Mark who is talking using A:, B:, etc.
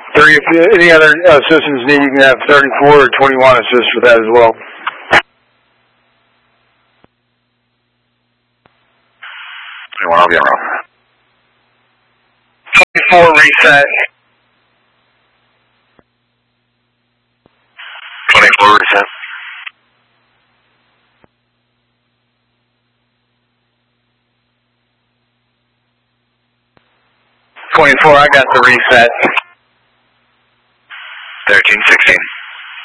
A: 30, if any other assistance needed, you can have 34 or 21 assist for that as well.
B: 21, I'll be on roll.
C: 24 reset.
B: 24 reset.
C: I got the reset.
B: 13, 16.